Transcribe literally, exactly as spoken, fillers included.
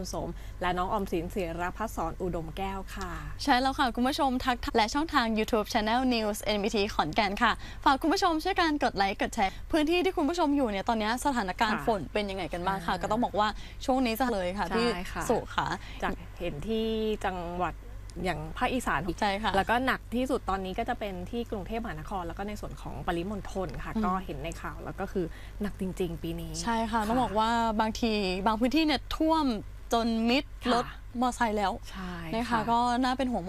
บุญสมและน้องออมสินศิรพัฒน์สอนอุดมแก้วค่ะใช่แล้วค่ะคุณผู้ชมทักและช่องทาง YouTube Channel News เอ็น บี ที ขอนแก่นค่ะฝากคุณผู้ชมช่วยกันกดไลค์กดแชร์พื้นที่ที่คุณผู้ชมอยู่เนี่ยตอนนี้สถานการณ์ฝนเป็นยังไงกันบ้างค่ะก็ต้องบอกว่าช่วงนี้จะเลยค่ะที่สุค่ะจากเห็นที่จังหวัดอย่างภาคอีสานใช่ค่ะแล้วก็หนักที่สุดตอนนี้ก็จะเป็นที่กรุงเทพมหานครแล้วก็ในส่วนของปริมณฑลค่ะก็เห็นในข่าวแล้วก็คือหนักจริงๆปีนี้ใช่ค่ะต้องบอกว่าบางทีบางพื้นที่เนี่ยท่วมจนมิดรถมอเตอร์ไซค์แล้วนะคะก็น่าเป็นห่วง